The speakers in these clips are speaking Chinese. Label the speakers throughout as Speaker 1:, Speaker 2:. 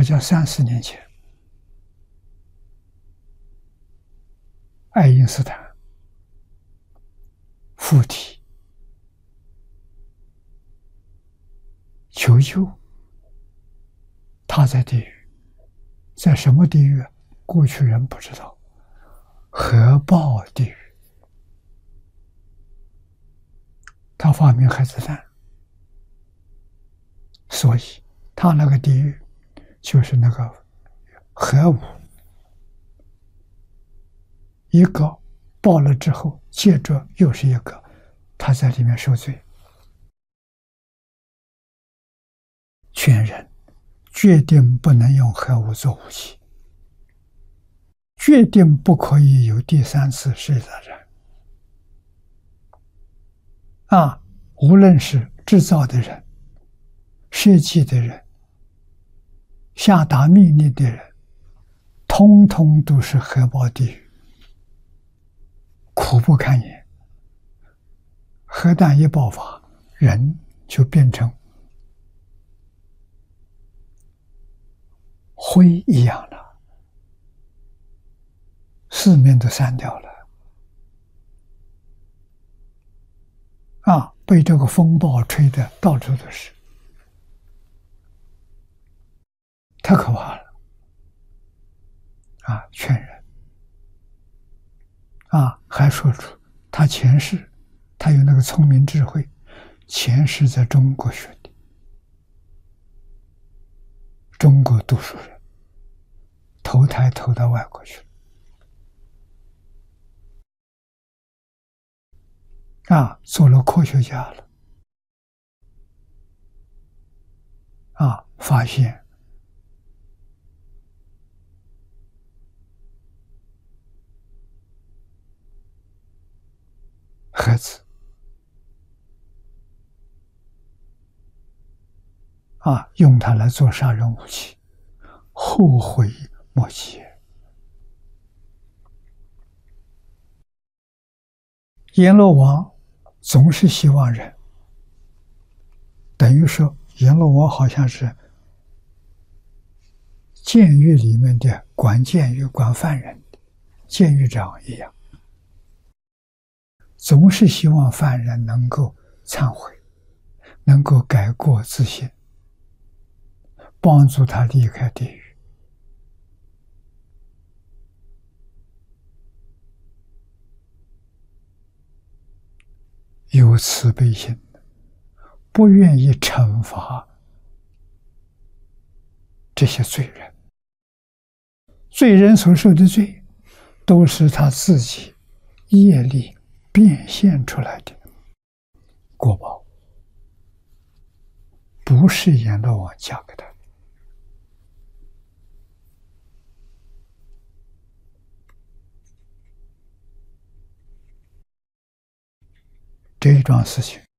Speaker 1: 在3、4年前，爱因斯坦附体求救，他在地狱，在什么地狱？过去人不知道，核爆地狱。他发明核子弹，所以他那个地狱就是那个核武，一个爆了之后，接着又是一个，他在里面受罪。劝人决定不能用核武做武器，决定不可以有第3次世界大战。无论是制造的人、设计的人、下达命令的人，通通都是核爆地狱，苦不堪言。核弹一爆发，人就变成灰一样了，四面都散掉了。被这个风暴吹得到处都是，太可怕了。劝人还说出他前世，他有那个聪明智慧，前世在中国学的，中国读书人，投胎投到外国去了。做了科学家了。发现核子用它来做杀人武器，后悔莫及。阎罗王总是希望人，等于说阎罗王好像是监狱里面的管监狱、管犯人的监狱长一样，总是希望犯人能够忏悔，能够改过自新，帮助他离开地狱。有慈悲心，不愿意惩罚这些罪人。罪人所受的罪，都是他自己业力变现出来的果报，不是阎罗王加给他的。这一桩事情，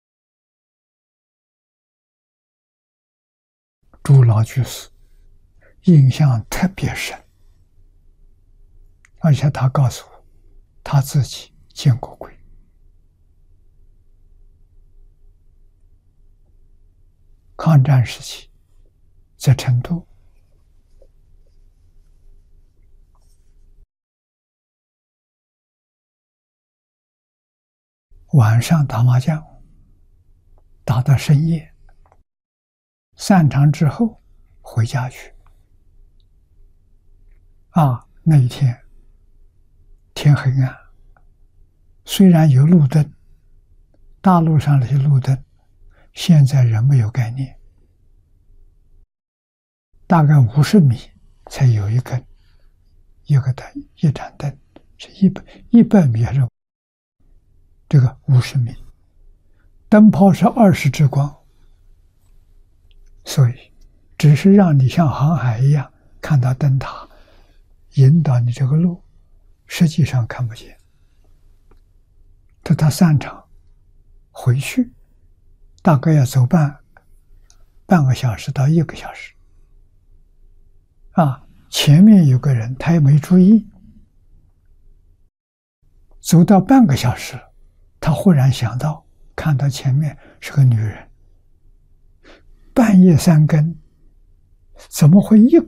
Speaker 1: 朱老居士印象特别深，而且他告诉我，他自己见过鬼。抗战时期，在成都，晚上打麻将，打到深夜，散场之后回家去。那一天天很暗，虽然有路灯，大路上那些路灯现在人没有概念，大概50米才有一根，一盏灯，是100米还是这个50米，灯泡是20支光，所以只是让你像航海一样看到灯塔，引导你这个路，实际上看不见。等他散场回去，大概要走半个小时到1个小时。前面有个人，他也没注意，走到半个小时，他忽然想到，看到前面是个女人，半夜3更怎么会一